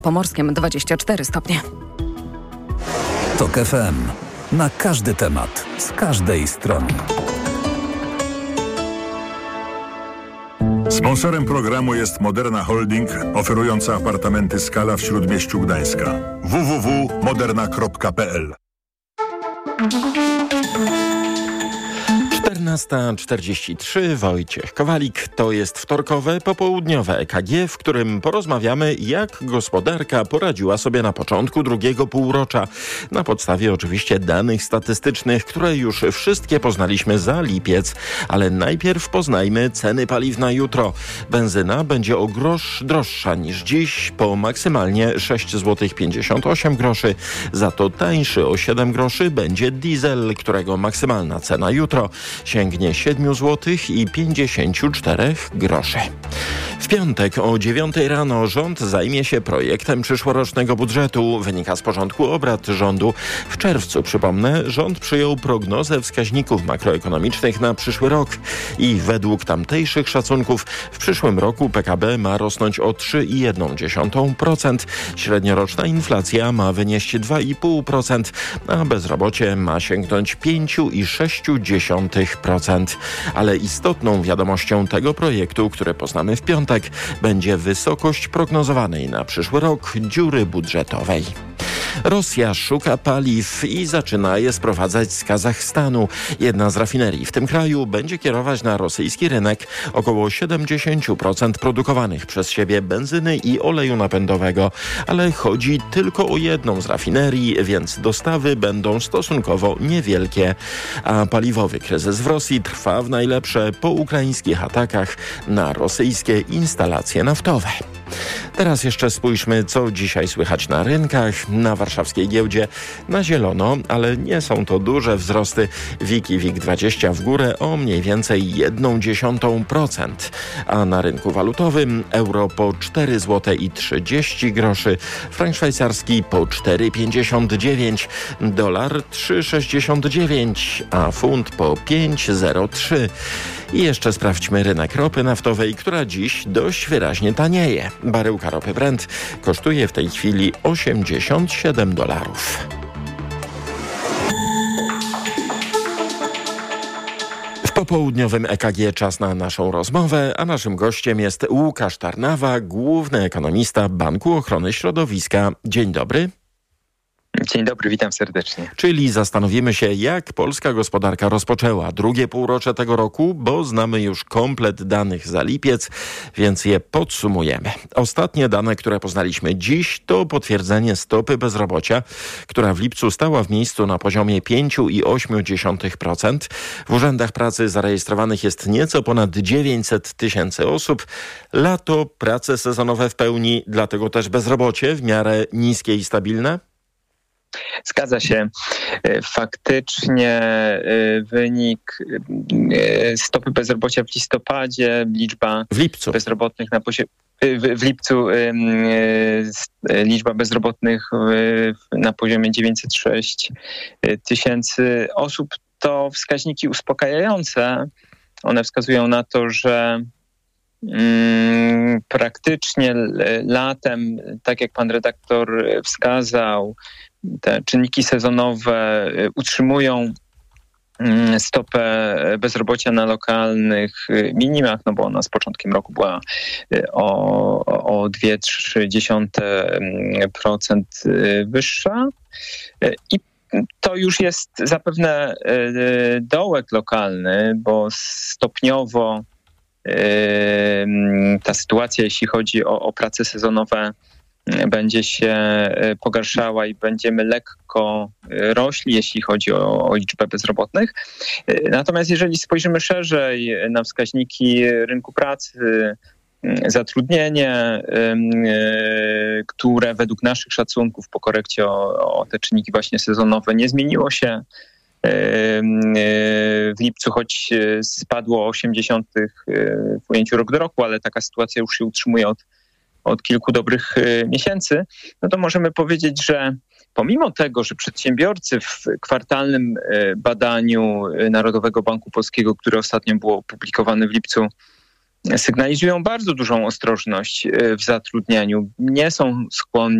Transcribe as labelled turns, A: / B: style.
A: Pomorskiem 24 stopnie.
B: TOK FM. Na każdy temat, z każdej strony.
C: Sponsorem programu jest Moderna Holding, oferująca apartamenty Skala w Śródmieściu Gdańska. www.moderna.pl
D: 14:43, Wojciech Kowalik. To jest wtorkowe, popołudniowe EKG, w którym porozmawiamy, jak gospodarka poradziła sobie na początku drugiego półrocza. Na podstawie oczywiście danych statystycznych, które już wszystkie poznaliśmy za lipiec. Ale najpierw poznajmy ceny paliw na jutro. Benzyna będzie o grosz droższa niż dziś, po maksymalnie 6,58 zł. Za to tańszy o 7 groszy będzie diesel, którego maksymalna cena jutro sięgnie 7,54 zł. W piątek o 9 rano rząd zajmie się projektem przyszłorocznego budżetu. Wynika z porządku obrad rządu. W czerwcu, przypomnę, rząd przyjął prognozę wskaźników makroekonomicznych na przyszły rok i według tamtejszych szacunków w przyszłym roku PKB ma rosnąć o 3,1%. Średnioroczna inflacja ma wynieść 2,5%, a bezrobocie ma sięgnąć 5,6%. Ale istotną wiadomością tego projektu, który poznamy w piątek, będzie wysokość prognozowanej na przyszły rok dziury budżetowej. Rosja szuka paliw i zaczyna je sprowadzać z Kazachstanu. Jedna z rafinerii w tym kraju będzie kierować na rosyjski rynek około 70% produkowanych przez siebie benzyny i oleju napędowego. Ale chodzi tylko o jedną z rafinerii, więc dostawy będą stosunkowo niewielkie. A paliwowy kryzys w Rosji trwa w najlepsze po ukraińskich atakach na rosyjskie instalacje naftowe. Teraz jeszcze spójrzmy, co dzisiaj słychać na rynkach. Na warszawskiej giełdzie na zielono, ale nie są to duże wzrosty. WIG i WIG20 w górę o mniej więcej 0,1%. A na rynku walutowym euro po 4,30 zł, frank szwajcarski po 4,59, dolar 3,69, a funt po 5,03. I jeszcze sprawdźmy rynek ropy naftowej, która dziś dość wyraźnie tanieje. Baryłka ropy Brent kosztuje w tej chwili $87. W popołudniowym EKG czas na naszą rozmowę, a naszym gościem jest Łukasz Tarnawa, główny ekonomista Banku Ochrony Środowiska. Dzień dobry.
E: Dzień dobry, witam serdecznie.
D: Czyli zastanowimy się, jak polska gospodarka rozpoczęła drugie półrocze tego roku, bo znamy już komplet danych za lipiec, więc je podsumujemy. Ostatnie dane, które poznaliśmy dziś, to potwierdzenie stopy bezrobocia, która w lipcu stała w miejscu na poziomie 5,8%. W urzędach pracy zarejestrowanych jest nieco ponad 900 tysięcy osób. Lato, prace sezonowe w pełni, dlatego też bezrobocie w miarę niskie i stabilne?
E: Zgadza się. Faktycznie wynik stopy bezrobocia w listopadzie, bezrobotnych na poziomie w lipcu liczba bezrobotnych na poziomie 906 tysięcy osób to wskaźniki uspokajające. One wskazują na to, że praktycznie latem, tak jak pan redaktor wskazał, te czynniki sezonowe utrzymują stopę bezrobocia na lokalnych minimach, no bo ona z początkiem roku była o 2,3% wyższa i to już jest zapewne dołek lokalny, bo stopniowo ta sytuacja, jeśli chodzi o prace sezonowe, będzie się pogarszała i będziemy lekko rośli, jeśli chodzi o liczbę bezrobotnych. Natomiast jeżeli spojrzymy szerzej na wskaźniki rynku pracy, zatrudnienie, które według naszych szacunków po korekcie o te czynniki właśnie sezonowe nie zmieniło się w lipcu, choć spadło o 0,8 w ujęciu rok do roku, ale taka sytuacja już się utrzymuje od kilku dobrych miesięcy, no to możemy powiedzieć, że pomimo tego, że przedsiębiorcy w kwartalnym badaniu Narodowego Banku Polskiego, które ostatnio było opublikowane w lipcu, sygnalizują bardzo dużą ostrożność w zatrudnianiu. Nie są skłonni